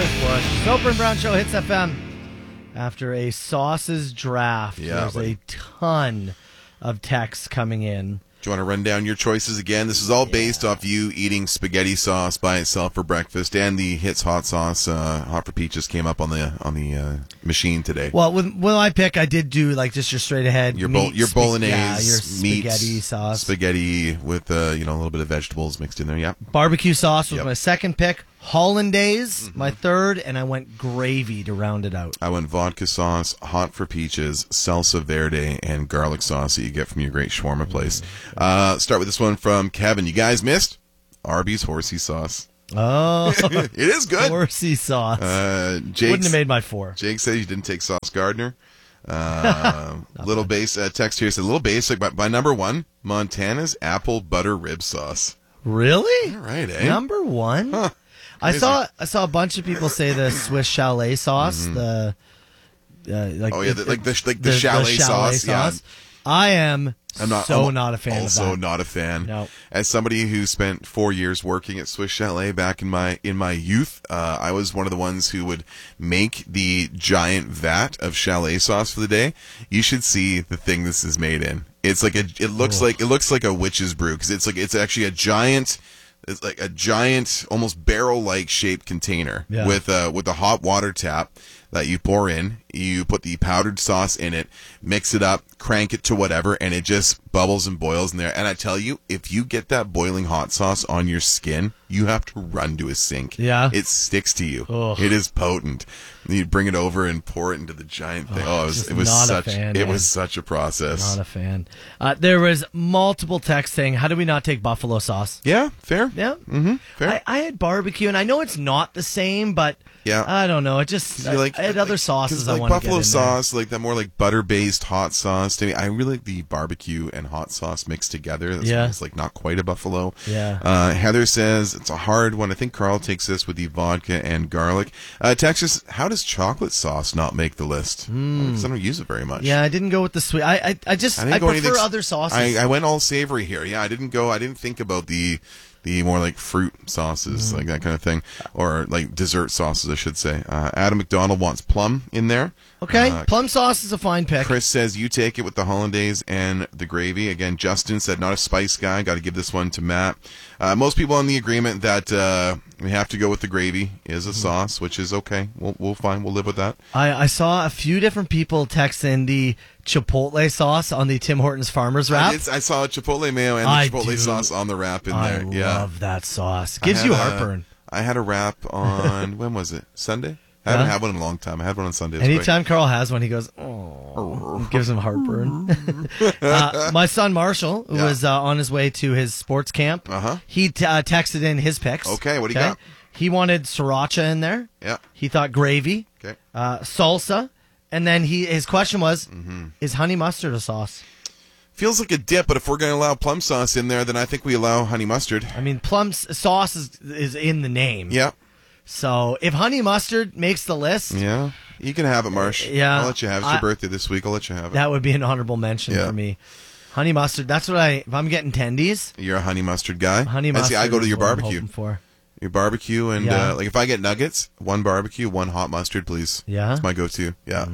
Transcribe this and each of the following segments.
Bush. Soper and Brown Show hits FM after a sauces draft. Yeah, There's a ton of texts coming in. Do you want to run down your choices again? This is all based off you eating spaghetti sauce by itself for breakfast, and the Hits hot sauce, Hot for Peaches, came up on the machine today. Well, with my pick, I did do like just your straight ahead. Your bolognese, your meat, spaghetti sauce, spaghetti with a little bit of vegetables mixed in there. Yeah, barbecue sauce was my second pick. Hollandaise, my third, and I went gravy to round it out. I went vodka sauce, Hot for Peaches, salsa verde, and garlic sauce that you get from your great shawarma place. Start with this one from Kevin. You guys missed Arby's horsey sauce. Oh, it is good. Horsey sauce. Wouldn't have made my 4. Jake said you didn't take Sauce Gardner. Little base text here said, little basic, but by number 1, Montana's apple butter rib sauce. Really? All right, eh? Number 1? Huh. I saw a bunch of people say the Swiss chalet sauce, the chalet sauce. Yeah. I'm not a fan of that. Also not a fan. No. As somebody who spent 4 years working at Swiss Chalet back in my youth, I was one of the ones who would make the giant vat of chalet sauce for the day. You should see the thing this is made in. It's like it looks like a witch's brew, because it's actually a giant. It's like a giant, almost barrel-like shaped container with a hot water tap that you pour in. You put the powdered sauce in it, mix it up, crank it to whatever, and it just bubbles and boils in there. And I tell you, if you get that boiling hot sauce on your skin, you have to run to a sink. Yeah. It sticks to you. Ugh. It is potent. You bring it over and pour it into the giant thing. It was such a process. Not a fan. There was multiple texts saying, how do we not take buffalo sauce? Yeah, fair. Yeah. Mm-hmm, fair. I had barbecue, and I know it's not the same, but I don't know. It just, I had other sauces I wanted to get in buffalo sauce, like that more like butter-based hot sauce. To me, I really like the barbecue and hot sauce mixed together. That's why it's like not quite a buffalo. Yeah. Heather says it's a hard one. I think Carl takes this with the vodka and garlic. Texas, how does chocolate sauce not make the list? Because I don't use it very much. Yeah, I didn't go with the sweet. I prefer other sauces. I went all savory here. Yeah, I didn't think about the more like fruit sauces, like that kind of thing, or like dessert sauces, I should say. Adam McDonald wants plum in there. Okay, plum sauce is a fine pick. Chris says you take it with the hollandaise and the gravy. Again, Justin said not a spice guy. Got to give this one to Matt. Most people on the agreement that we have to go with the gravy is a sauce, which is okay. We'll find. We'll live with that. I saw a few different people text in the Chipotle sauce on the Tim Hortons Farmers wrap. I saw Chipotle mayo and the Chipotle sauce on the wrap in there. I love that sauce. Gives you heartburn. I had a wrap on, when was it? Sunday? I haven't had one in a long time. I had one on Sunday. Anytime Carl has one, he goes, oh, gives him heartburn. My son Marshall, who was on his way to his sports camp, he texted in his picks. Okay, what do you got? He wanted sriracha in there. Yeah. He thought gravy. Okay. Salsa. And then his question was, is honey mustard a sauce? Feels like a dip, but if we're going to allow plum sauce in there, then I think we allow honey mustard. I mean, plum sauce is in the name. Yeah. So if honey mustard makes the list... Yeah, you can have it, Marsh. Yeah. I'll let you have it. It's your birthday this week. I'll let you have it. That would be an honorable mention for me. Honey mustard, that's what if I'm getting tendies... You're a honey mustard guy? Honey mustard I go to your what barbecue. I'm hoping for. Your barbecue, and like if I get nuggets, 1 barbecue, 1 hot mustard, please. Yeah? That's my go-to. Yeah.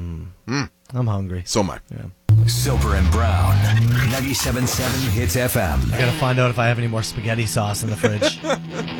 I'm hungry. So am I. Yeah. Soper and Brown, 97.7 Hits FM. I gotta find out if I have any more spaghetti sauce in the fridge.